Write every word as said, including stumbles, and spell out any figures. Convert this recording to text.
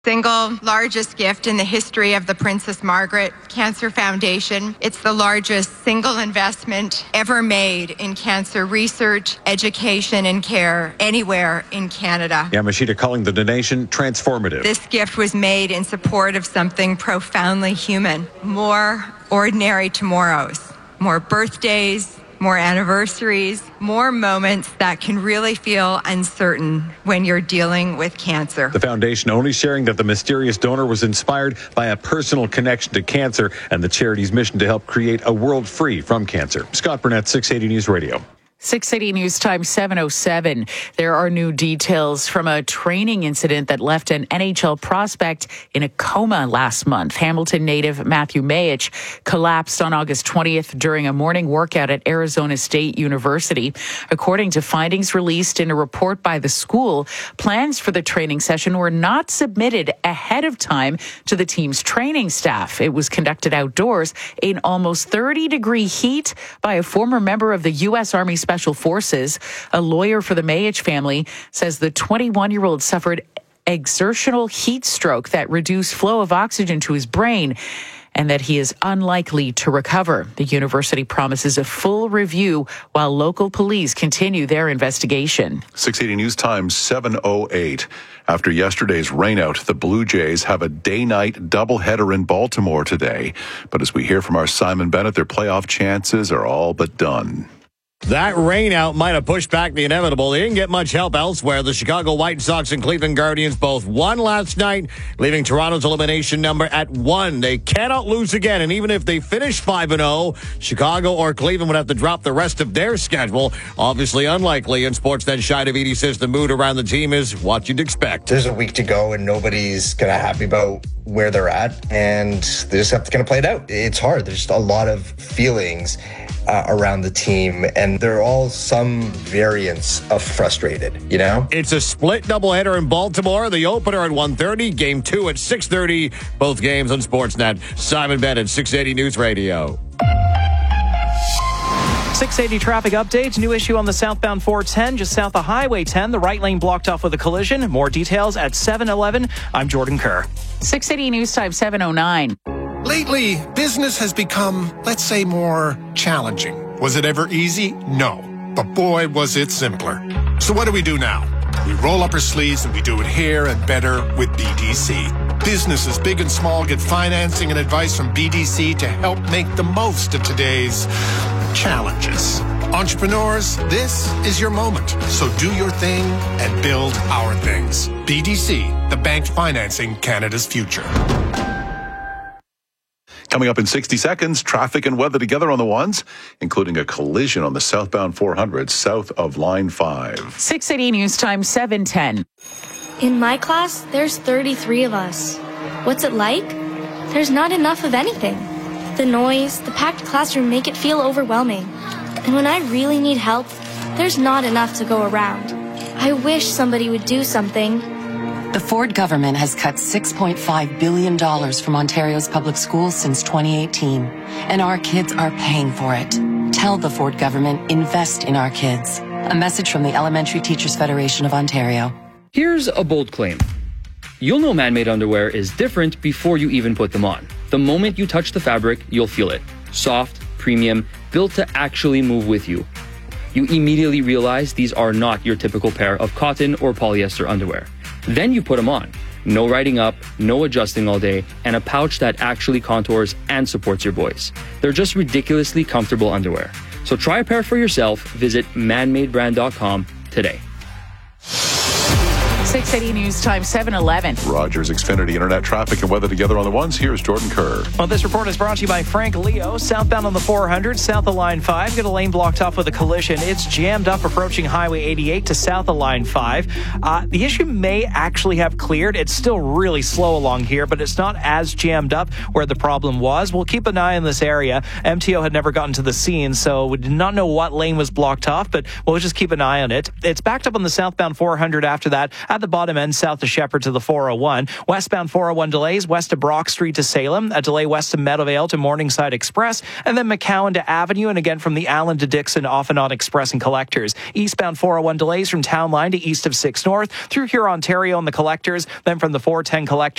Single largest gift in the history of the Princess Margaret Cancer Foundation. It's the largest single investment ever made in cancer research, education, and care anywhere in Canada. Yamashita calling the donation transformative. This gift was made in support of something profoundly human. More ordinary tomorrows, more birthdays, more anniversaries, more moments that can really feel uncertain when you're dealing with cancer. The foundation only sharing that the mysterious donor was inspired by a personal connection to cancer and the charity's mission to help create a world free from cancer. Scott Burnett, six eighty News Radio. six eighty News Time, seven oh seven. There are new details from a training incident that left an N H L prospect in a coma last month. Hamilton native Matthew Mayich collapsed on August twentieth during a morning workout at Arizona State University. According to findings released in a report by the school, plans for the training session were not submitted ahead of time to the team's training staff. It was conducted outdoors in almost thirty degree heat by a former member of the U S Army Special Forces. A lawyer for the Mayich family says the twenty-one-year-old suffered exertional heat stroke that reduced flow of oxygen to his brain and that he is unlikely to recover. The university promises a full review while local police continue their investigation. six eighty News Time, seven oh eight. After yesterday's rainout, the Blue Jays have a day-night doubleheader in Baltimore today. But as we hear from our Simon Bennett, their playoff chances are all but done. That rainout might have pushed back the inevitable. They didn't get much help elsewhere. The Chicago White Sox and Cleveland Guardians both won last night, leaving Toronto's elimination number at one. They cannot lose again, and even if they finish five and oh, Chicago or Cleveland would have to drop the rest of their schedule. Obviously unlikely, and Sportsnet Shai Davidi says the mood around the team is what you'd expect. There's a week to go, and nobody's kind of happy about where they're at, and they just have to kind of play it out. It's hard. There's a lot of feelings Uh, around the team, and they're all some variants of frustrated, you know? It's a split doubleheader in Baltimore. The opener at one thirty, game two at six thirty. Both games on Sportsnet. Simon Bennett, six eighty News Radio. six eighty traffic update. New issue on the southbound four ten, just south of Highway ten. The right lane blocked off with a collision. More details at seven eleven. I'm Jordan Kerr. six eighty News Time, seven oh nine. Lately, business has become, let's say, more challenging. Was it ever easy? No. But boy, was it simpler. So what do we do now? We roll up our sleeves and we do it here and better with B D C. Businesses big and small get financing and advice from B D C to help make the most of today's challenges. Entrepreneurs, this is your moment. So do your thing and build our things. B D C, the bank financing Canada's future. Coming up in sixty seconds, traffic and weather together on the ones, including a collision on the southbound four hundred south of Line five. six eighty News Time, seven ten. In my class, there's thirty-three of us. What's it like? There's not enough of anything. The noise, the packed classroom make it feel overwhelming. And when I really need help, there's not enough to go around. I wish somebody would do something. The Ford government has cut six point five billion dollars from Ontario's public schools since twenty eighteen, and our kids are paying for it. Tell the Ford government, invest in our kids. A message from the Elementary Teachers Federation of Ontario. Here's a bold claim. You'll know man-made underwear is different before you even put them on. The moment you touch the fabric, you'll feel it. Soft, premium, built to actually move with you. You immediately realize these are not your typical pair of cotton or polyester underwear. Then you put them on. No riding up, no adjusting all day, and a pouch that actually contours and supports your voice. They're just ridiculously comfortable underwear. So try a pair for yourself. Visit man made brand dot com today. six eighty News Time, seven eleven. Rogers Xfinity Internet traffic and weather together on the ones. Here's Jordan Kerr. Well, this report is brought to you by Frank Leo. Southbound on the four hundred, south of Line five. Got a lane blocked off with a collision. It's jammed up approaching Highway eighty-eight to south of Line five. Uh, the issue may actually have cleared. It's still really slow along here, but it's not as jammed up where the problem was. We'll keep an eye on this area. M T O had never gotten to the scene, so we did not know what lane was blocked off, but we'll just keep an eye on it. It's backed up on the southbound four hundred after that at the bottom end south of Shepherd to the four oh one. Westbound four oh one delays west of Brock Street to Salem. A delay west of Meadowvale to Morningside Express. And then McCowan to Avenue. And again from the Allen to Dixon off and on Express and Collectors. Eastbound four oh one delays from Town Line to east of six North through here Ontario and the Collectors. Then from the four ten Collectors